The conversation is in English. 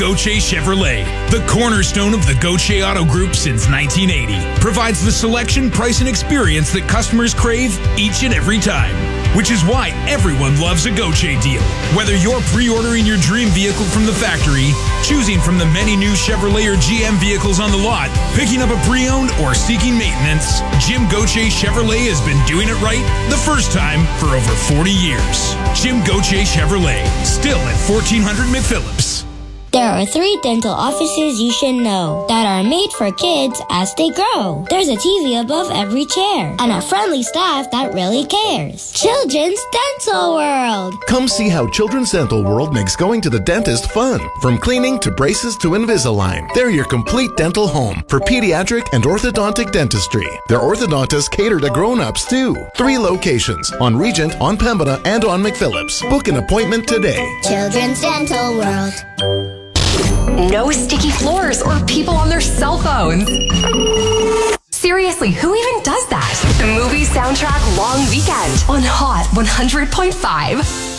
Gauthier Chevrolet, the cornerstone of the Gauthier Auto Group since 1980, provides the selection, price, and experience that customers crave each and every time. Which is why everyone loves a Gauthier deal. Whether you're pre-ordering your dream vehicle from the factory, choosing from the many new Chevrolet or GM vehicles on the lot, picking up a pre-owned, or seeking maintenance, Jim Gauthier Chevrolet has been doing it right the first time for over 40 years. Jim Gauthier Chevrolet, still at 1400 McPhillips. There are 3 dental offices you should know that are made for kids as they grow. There's a TV above every chair and a friendly staff that really cares. Children's Dental World. Come see how Children's Dental World makes going to the dentist fun. From cleaning to braces to Invisalign, they're your complete dental home for pediatric and orthodontic dentistry. Their orthodontists cater to grown-ups too. 3 locations on Regent, on Pembina, and on McPhillips. Book an appointment today. Children's Dental World. No sticky floors or people on their cell phones. Seriously, who even does that? The movie soundtrack long weekend on Hot 100.5.